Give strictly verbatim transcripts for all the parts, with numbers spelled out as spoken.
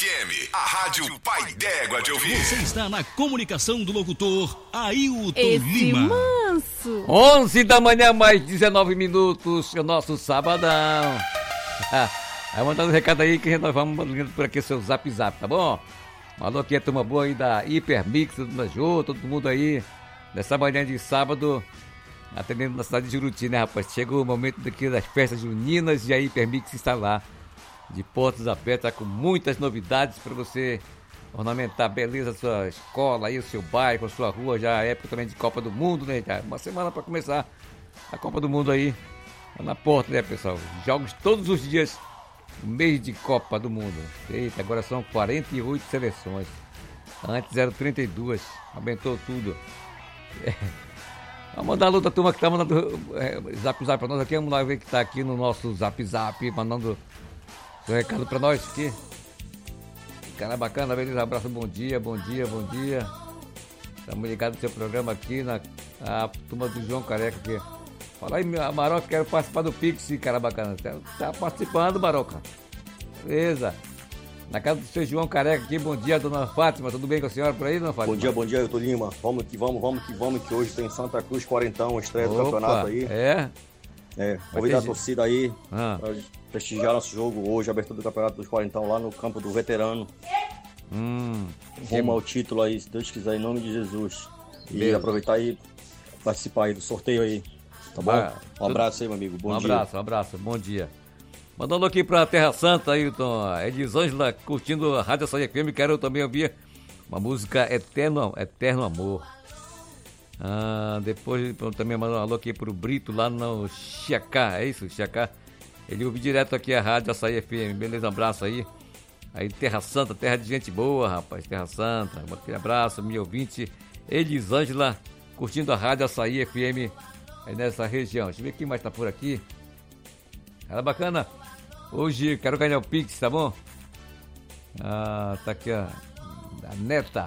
F M, a rádio Pai d'Égua de ouvir. Você está na comunicação do locutor Ailton Esse Lima. manso. onze da manhã, mais dezenove minutos, o nosso sabadão. Aí mandando um recado aí que nós vamos lendo por aqui seu zap zap, tá bom? Falou aqui a turma boa aí da Hipermix, do Najô, todo mundo aí, nessa manhã de sábado, atendendo na cidade de Juruti, né, rapaz? Chegou o momento daqui das festas juninas e a Hipermix está lá, de portas abertas, com muitas novidades para você ornamentar a beleza da sua escola, aí, o seu bairro, a sua rua. Já é época também de Copa do Mundo, né? Já uma semana para começar a Copa do Mundo aí, tá na porta, né, pessoal? Jogos todos os dias, o mês de Copa do Mundo. Eita, agora são quarenta e oito seleções. Antes eram trinta e duas, aumentou tudo. É. Vamos mandar a luta, a turma que tá mandando é, zap zap pra nós aqui. Vamos lá ver que tá aqui no nosso zap zap, mandando seu recado pra nós aqui. Cara bacana, beleza? Abraço, bom dia, bom dia, bom dia. Estamos ligados no seu programa aqui, na a turma do João Careca aqui. Fala aí, Maroca, quero participar do Pix, cara bacana. Tá participando, Maroca? Beleza. Na casa do seu João Careca aqui, bom dia, dona Fátima. Tudo bem com a senhora por aí, dona Fátima? Bom dia, bom dia, Ailton Lima. Vamos que vamos, vamos que vamos, que hoje tem Santa Cruz Quarentão, estreia do campeonato aí. É? É, convida a ter... torcida aí ah. para prestigiar nosso jogo hoje, abertura do campeonato dos Quarentão lá no campo do Veterano. Hum, Rumo ao título aí, se Deus quiser, em nome de Jesus. E Beleza. aproveitar aí, participar aí do sorteio aí, tá bom? Ah, um abraço aí, meu amigo, bom um dia. Um abraço, um abraço, bom dia. Mandando aqui pra Terra Santa, Ailton, Elisângela, curtindo a Rádio Açaí F M, quero também ouvir uma música Eterno, Eterno Amor. Ah, depois também mandou um alô aqui pro Brito, lá no Chiacá, é isso, Chiacá? Ele ouve direto aqui a Rádio Açaí F M, beleza, um abraço aí. Aí Terra Santa, terra de gente boa, rapaz, Terra Santa, aquele abraço, meu ouvinte, Elisângela, curtindo a Rádio Açaí F M, aí nessa região. Deixa eu ver quem mais tá por aqui. Cara bacana. Hoje quero ganhar o Pix, tá bom? Ah, tá aqui a, a Neta.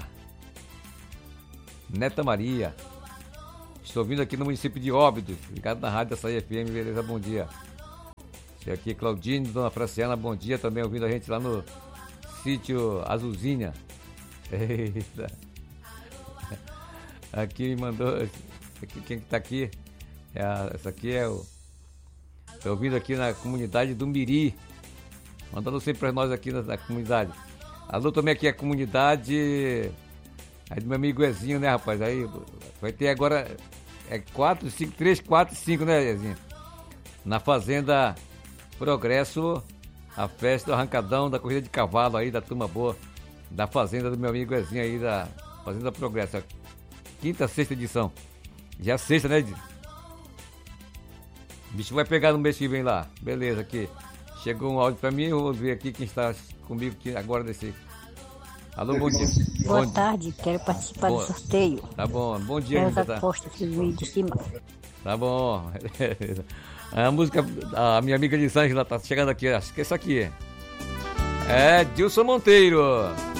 Neta Maria. Estou vindo aqui no município de Óbidos. Ligado na Rádio Açaí F M, beleza? Bom dia. Estou aqui, Claudine, Dona Franciana, bom dia. Também ouvindo a gente lá no sítio Azulzinha. Eita. Aqui me mandou. Aqui, quem que tá aqui? É a, essa aqui é o. Estou ouvindo aqui na comunidade do Miri. Mandando sempre para nós aqui na, na comunidade. Alô, também aqui a comunidade aí do meu amigo Ezinho, né, rapaz? Aí vai ter agora é quatro, cinco, três, quatro, cinco, né, Ezinho? Na Fazenda Progresso, a festa do arrancadão da corrida de cavalo aí, da turma boa, da Fazenda do meu amigo Ezinho aí, da Fazenda Progresso. Quinta, sexta edição. Já é sexta, né, Ezinho? O bicho vai pegar no mês que vem lá. Beleza, aqui. Chegou um áudio pra mim, eu vou ver aqui quem está comigo aqui agora desse. Alô, bom dia. Boa bom tarde, quero participar Boa. do sorteio. Tá bom, bom dia. Quero as tá? apostas do meio de cima. Tá bom. A música, a minha amiga Elisângela tá chegando aqui, acho que é essa aqui. É Dilson Monteiro.